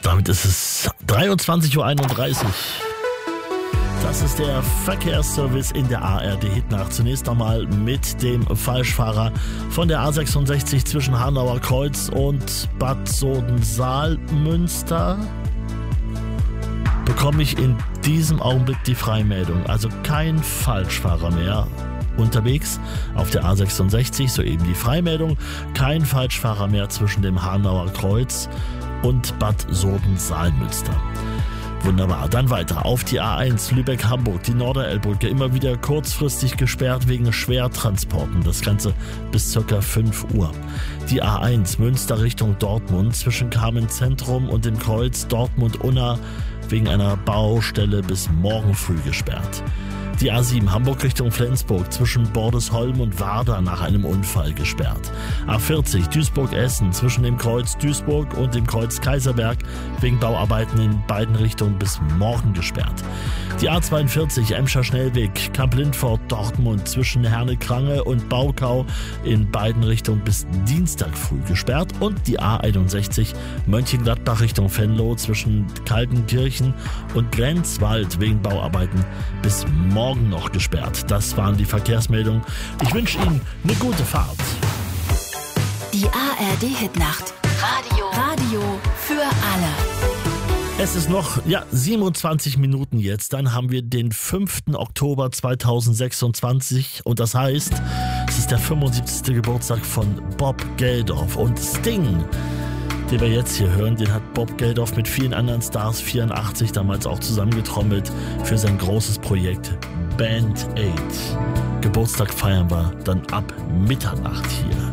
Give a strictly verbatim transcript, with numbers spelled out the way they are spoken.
Damit ist es dreiundzwanzig Uhr einunddreißig. Das ist der Verkehrsservice in der A R D-Hitnacht. Zunächst einmal mit dem Falschfahrer von der A sechsundsechzig zwischen Hanauer Kreuz und Bad Soden-Saalmünster. Bekomme ich in diesem Augenblick die Freimeldung. Also kein Falschfahrer mehr unterwegs auf der A sechsundsechzig. Soeben die Freimeldung. Kein Falschfahrer mehr zwischen dem Hanauer Kreuz und Bad Soden-Saalmünster. Wunderbar. Dann weiter auf die A eins Lübeck-Hamburg, die Norderelbbrücke, immer wieder kurzfristig gesperrt wegen Schwertransporten. Das Ganze bis ca. fünf Uhr. Die A eins Münster Richtung Dortmund zwischen Kamenz-Zentrum und dem Kreuz Dortmund-Unna wegen einer Baustelle bis morgen früh gesperrt. Die A sieben Hamburg Richtung Flensburg zwischen Bordesholm und Warder nach einem Unfall gesperrt. A vierzig Duisburg-Essen zwischen dem Kreuz Duisburg und dem Kreuz Kaiserberg wegen Bauarbeiten in beiden Richtungen bis morgen gesperrt. Die A zweiundvierzig Emscher Schnellweg Kamp-Lindfort Dortmund zwischen Herne-Krange und Baukau in beiden Richtungen bis Dienstag früh gesperrt. Und die A einundsechzig Mönchengladbach Richtung Venlo zwischen Kaltenkirchen und Grenzwald wegen Bauarbeiten bis morgen Morgen noch gesperrt. Das waren die Verkehrsmeldungen. Ich wünsche Ihnen eine gute Fahrt. Die A R D-Hitnacht. Radio. Radio für alle. Es ist noch ja, siebenundzwanzig Minuten jetzt. Dann haben wir den fünften Oktober zweitausendsechsundzwanzig. Und das heißt, es ist der fünfundsiebzigste Geburtstag von Bob Geldof. Und Sting, den wir jetzt hier hören, den hat Bob Geldof mit vielen anderen Stars vierundachtzig damals auch zusammengetrommelt für sein großes Projekt Band aid. Geburtstag feiern wir dann ab Mitternacht hier.